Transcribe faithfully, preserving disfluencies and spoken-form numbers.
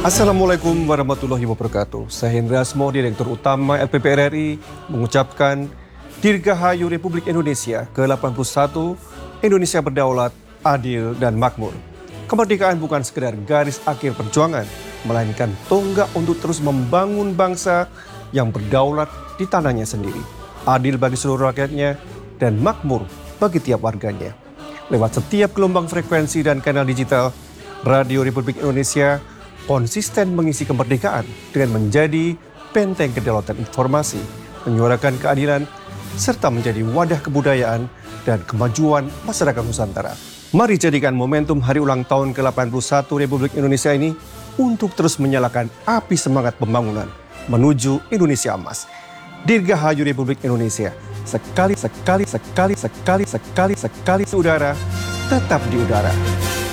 Assalamualaikum warahmatullahi wabarakatuh. Saya Hendra Asmo, Direktur Utama L P P R R I, mengucapkan Dirgahayu Republik Indonesia ke delapan puluh satu, Indonesia berdaulat, adil, dan makmur. Kemerdekaan bukan sekedar garis akhir perjuangan, melainkan tonggak untuk terus membangun bangsa yang berdaulat di tanahnya sendiri, adil bagi seluruh rakyatnya, dan makmur bagi tiap warganya. Lewat setiap gelombang frekuensi dan kanal digital, Radio Republik Indonesia konsisten mengisi kemerdekaan dengan menjadi benteng kedaulatan informasi, menyuarakan keadilan, serta menjadi wadah kebudayaan dan kemajuan masyarakat Nusantara. Mari jadikan momentum hari ulang tahun ke delapan puluh satu Republik Indonesia ini untuk terus menyalakan api semangat pembangunan menuju Indonesia emas. Dirgahayu Republik Indonesia, sekali, sekali, sekali, sekali, sekali, sekali, sekali udara, tetap di udara.